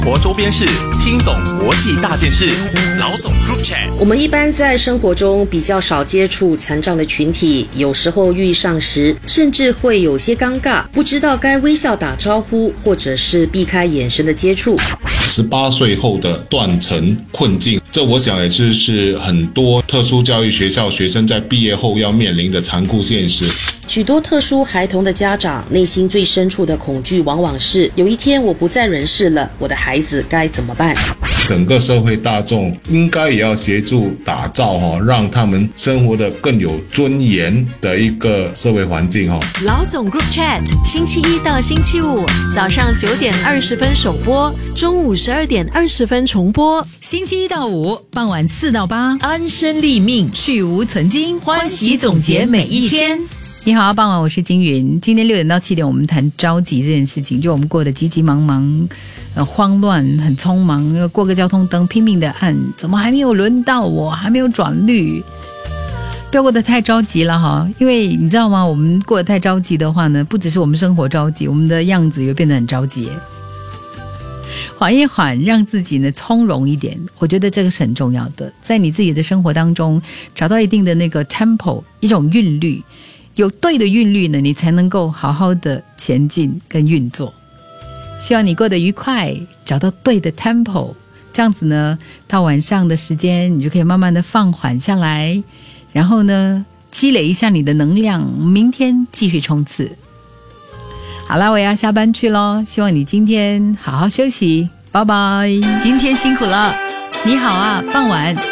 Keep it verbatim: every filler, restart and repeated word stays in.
活周边事，听懂国际大件事。老总 Group Chat。 我们一般在生活中比较少接触残障的群体，有时候遇上时，甚至会有些尴尬，不知道该微笑打招呼，或者是避开眼神的接触。 十八岁后的断层困境，这我想也是是很多特殊教育学校学生在毕业后要面临的残酷现实。 许多特殊孩童的家长内心最深处的恐惧往往是，有一天我不在人世了，我的孩子该怎么办？ 整个社会大众应该也要协助打造、哦、让他们生活的更有尊严的一个社会环境、哦、 老总 Group Chat 星期一到星期五早上九点二十分首播，中午十二点二十分重播。 星期一到五傍晚四到八， 安身立命， 去无存菁， 欢喜总结每一天。 你好，傍晚我是金云。今天六点到七点我们谈着急这件事情，就我们过得急急忙忙、呃、慌乱很匆忙，又过个交通灯拼命的按，怎么还没有轮到我，还没有转绿，不要过得太着急了哈。因为你知道吗，我们过得太着急的话呢，不只是我们生活着急，我们的样子也会变得很着急。缓一缓，让自己呢从容一点，我觉得这个是很重要的。在你自己的生活当中找到一定的那个 tempo， 一种韵律，有对的韵律呢，你才能够好好的前进跟运作。希望你过得愉快，找到对的 tempo， 这样子呢，到晚上的时间你就可以慢慢的放缓下来，然后呢积累一下你的能量，明天继续冲刺。好啦，我要下班去咯，希望你今天好好休息，拜拜。今天辛苦了，你好啊，傍晚。